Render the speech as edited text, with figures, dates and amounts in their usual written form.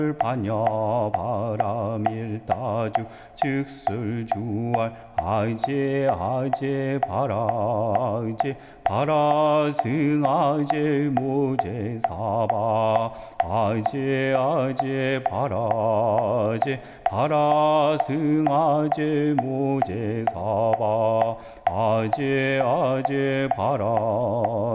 반야 바라밀다주 즉술주알 아제 바라제 바라승아제 모제사바 아제 바라승아제 모제사바 아제 바라